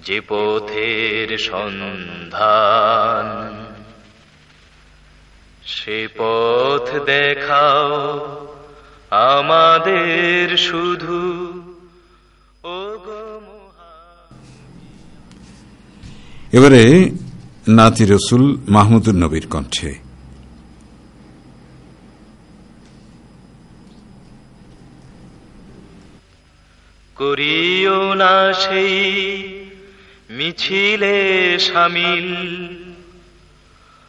যে পথের সন্ধান, সে পথ দেখাও আমাদের শুধু। এবারে নাতি রসুল মাহমুদুর নবীর কণ্ঠে। করিও না সেই মিছিলে শামিল,